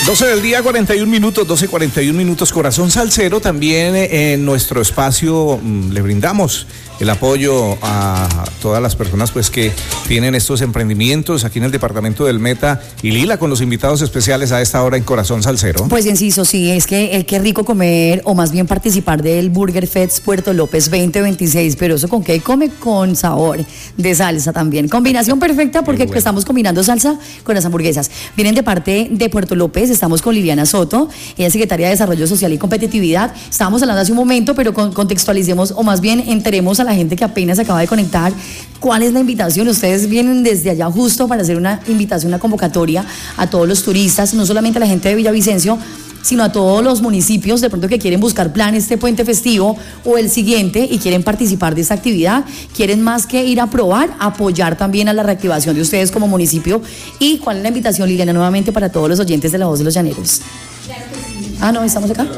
12 del día, 41 minutos, 12:41 minutos, Corazón Salsero. También en nuestro espacio le brindamos el apoyo a todas las personas pues que tienen estos emprendimientos aquí en el departamento del Meta y Lila, con los invitados especiales a esta hora en Corazón Salsero. Pues Enciso, sí, es que qué rico comer, o más bien participar del Burger Fest Puerto López 2026, pero eso con qué come, con sabor de salsa también. Combinación perfecta porque bueno, estamos combinando salsa con las hamburguesas. Vienen de parte de Puerto López, estamos con Liliana Soto, ella es secretaria de Desarrollo Social y Competitividad. Estábamos hablando hace un momento, pero contextualicemos, o más bien enteremos a la gente que apenas acaba de conectar cuál es la invitación. Ustedes vienen desde allá justo para hacer una invitación, una convocatoria a todos los turistas, no solamente a la gente de Villavicencio, sino a todos los municipios de pronto que quieren buscar plan este puente festivo o el siguiente y quieren participar de esta actividad, quieren más que ir a probar, apoyar también a la reactivación de ustedes como municipio. ¿Y cuál es la invitación, Liliana, nuevamente para todos los oyentes de La Voz de los Llaneros? Claro que sí. Ah, no, ¿estamos acá?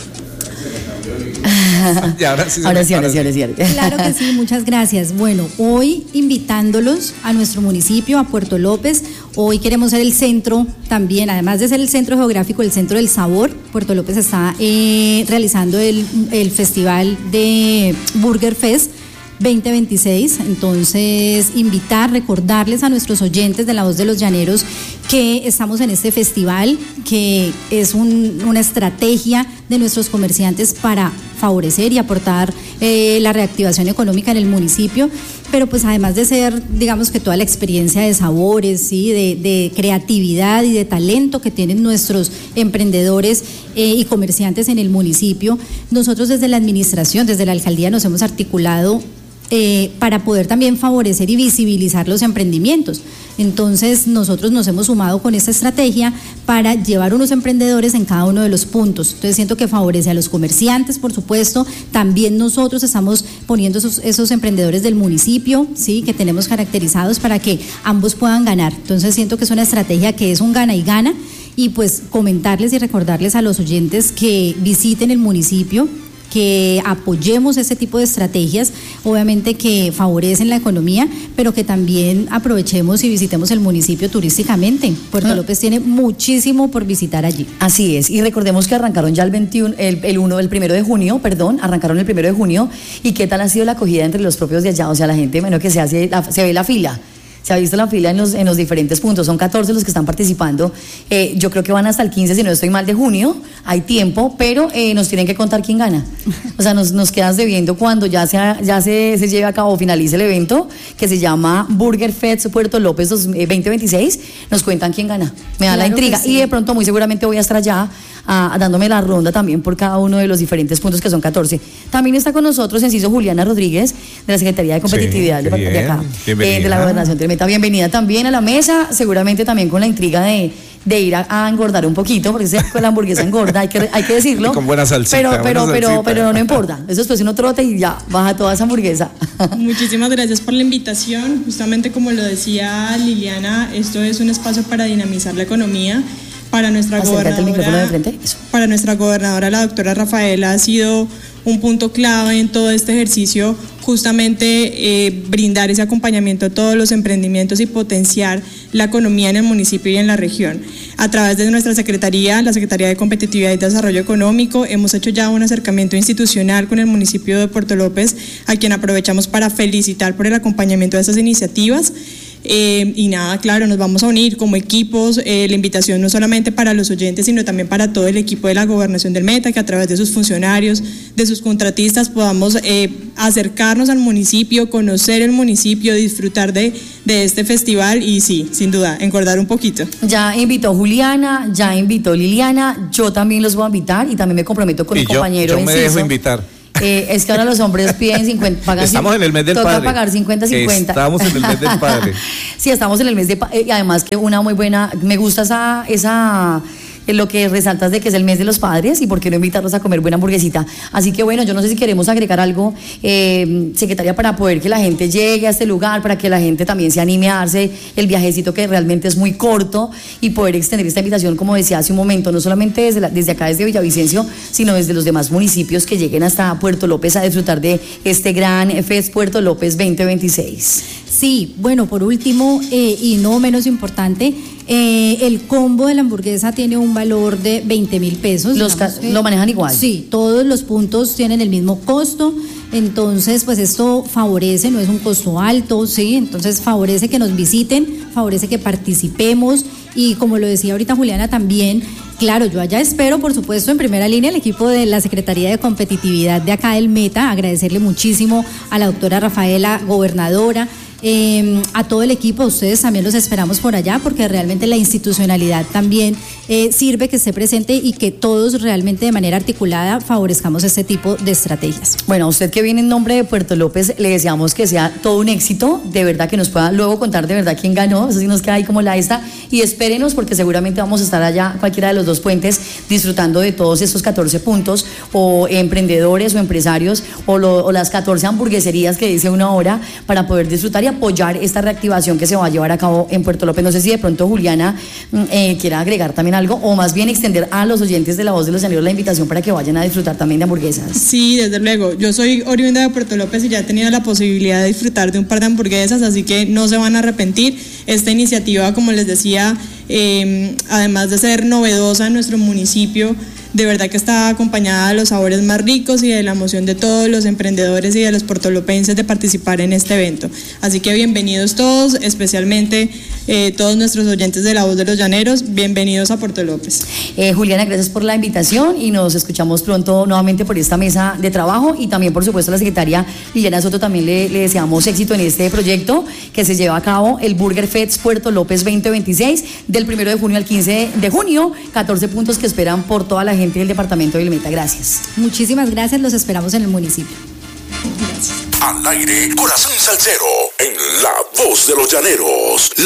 Ahora sí. Claro que sí, muchas gracias. Bueno, hoy invitándolos a nuestro municipio, a Puerto López. Hoy queremos ser el centro también, además de ser el centro geográfico, el centro del sabor. Puerto López está realizando el festival de Burger Fest 2026, entonces recordarles a nuestros oyentes de La Voz de los Llaneros que estamos en este festival, que es una estrategia de nuestros comerciantes para favorecer y aportar la reactivación económica en el municipio, pero pues además de ser, digamos que toda la experiencia de sabores, ¿sí? de creatividad y de talento que tienen nuestros emprendedores y comerciantes en el municipio, nosotros desde la administración, desde la alcaldía nos hemos articulado para poder también favorecer y visibilizar los emprendimientos. Entonces nosotros nos hemos sumado con esta estrategia para llevar unos emprendedores en cada uno de los puntos. Entonces siento que favorece a los comerciantes, por supuesto, también nosotros estamos poniendo esos emprendedores del municipio, ¿sí? Que tenemos caracterizados para que ambos puedan ganar. Entonces siento que es una estrategia que es un gana y gana, y pues comentarles y recordarles a los oyentes que visiten el municipio, que apoyemos ese tipo de estrategias, obviamente que favorecen la economía, pero que también aprovechemos y visitemos el municipio turísticamente. Puerto López tiene muchísimo por visitar allí. Así es, y recordemos que arrancaron ya el 1 de junio, arrancaron el 1 de junio, y qué tal ha sido la acogida entre los propios de allá, o sea, la gente, bueno, que se ve la fila. Se ha visto la fila en los diferentes puntos, son 14 los que están participando, yo creo que van hasta el 15, si no estoy mal, de junio, hay tiempo, pero nos tienen que contar quién gana. O sea, nos quedas debiendo cuando ya se lleve a cabo, finalice el evento, que se llama Burger Fest Puerto López 2026, nos cuentan quién gana, me da claro la intriga, sí. Y de pronto muy seguramente voy a estar allá dándome la ronda también por cada uno de los diferentes puntos, que son 14. También está con nosotros Enciso Juliana Rodríguez, de la Secretaría de Competitividad de acá, de la Gobernación del Meta. Bienvenida también a la mesa, seguramente también con la intriga de ir a engordar un poquito, porque con la hamburguesa engorda, hay que decirlo. Y con buena salsita. Pero no importa, eso después uno trota y ya baja toda esa hamburguesa. Muchísimas gracias por la invitación. Justamente como lo decía Liliana, esto es un espacio para dinamizar la economía. Para nuestra gobernadora, la doctora Rafaela, ha sido un punto clave en todo este ejercicio, justamente brindar ese acompañamiento a todos los emprendimientos y potenciar la economía en el municipio y en la región. A través de nuestra secretaría, la Secretaría de Competitividad y Desarrollo Económico, hemos hecho ya un acercamiento institucional con el municipio de Puerto López, a quien aprovechamos para felicitar por el acompañamiento de estas iniciativas. Y nada, claro, nos vamos a unir como equipos, la invitación no solamente para los oyentes, sino también para todo el equipo de la Gobernación del Meta, que a través de sus funcionarios, de sus contratistas, podamos acercarnos al municipio, conocer el municipio, disfrutar de este festival y sí, sin duda, engordar un poquito. Ya invitó Juliana, ya invitó Liliana, yo también los voy a invitar y también me comprometo con mi compañero. Yo me dejo invitar. Es que ahora los hombres piden 50, pagan. Estamos en el mes del padre. Toca pagar 50-50. Estamos en el mes del padre. Sí, estamos en el mes de padre. Y además que una muy buena, me gusta esa lo que resaltas de que es el mes de los padres, y por qué no invitarlos a comer buena hamburguesita. Así que bueno, yo no sé si queremos agregar algo, secretaria, para poder que la gente llegue a este lugar, para que la gente también se anime a darse el viajecito, que realmente es muy corto, y poder extender esta invitación, como decía hace un momento, no solamente desde acá, desde Villavicencio, sino desde los demás municipios, que lleguen hasta Puerto López a disfrutar de este gran Fest Puerto López 2026. Sí, bueno, por último, y no menos importante, el combo de la hamburguesa tiene un valor de 20.000 pesos. ¿Lo manejan igual? Sí, todos los puntos tienen el mismo costo, entonces pues esto favorece, no es un costo alto, sí, entonces favorece que nos visiten, favorece que participemos y como lo decía ahorita Juliana también, claro, yo allá espero, por supuesto, en primera línea el equipo de la Secretaría de Competitividad de acá del Meta, agradecerle muchísimo a la doctora Rafaela, gobernadora, a todo el equipo, a ustedes también los esperamos por allá porque realmente la institucionalidad también sirve que esté presente y que todos realmente de manera articulada favorezcamos este tipo de estrategias. Bueno, a usted que viene en nombre de Puerto López, le deseamos que sea todo un éxito, de verdad que nos pueda luego contar de verdad quién ganó, eso sí nos queda ahí como la esta, y espérenos porque seguramente vamos a estar allá, cualquiera de los dos puentes, disfrutando de todos estos 14 puntos, o emprendedores o empresarios, o las 14 hamburgueserías que dice una hora, para poder disfrutar y apoyar esta reactivación que se va a llevar a cabo en Puerto López. No sé si de pronto Juliana quiera agregar también algo, o más bien extender a los oyentes de La Voz de los Llaneros la invitación para que vayan a disfrutar también de hamburguesas. Sí, desde luego. Yo soy oriunda de Puerto López y ya he tenido la posibilidad de disfrutar de un par de hamburguesas, así que no se van a arrepentir. Esta iniciativa, como les decía, además de ser novedosa en nuestro municipio, de verdad que está acompañada de los sabores más ricos y de la emoción de todos los emprendedores y de los puertolopenses de participar en este evento. Así que bienvenidos todos, especialmente todos nuestros oyentes de La Voz de los Llaneros, bienvenidos a Puerto López. Juliana, gracias por la invitación y nos escuchamos pronto nuevamente por esta mesa de trabajo, y también por supuesto a la secretaria Liliana Soto también le deseamos éxito en este proyecto que se lleva a cabo, el Burger Fest Puerto López 2026, del 1 de junio al 15 de junio, 14 puntos que esperan por toda la gente del departamento de Meta. Gracias. Muchísimas gracias, los esperamos en el municipio. Gracias. Al aire, Corazón Salsero, en La Voz de los Llaneros.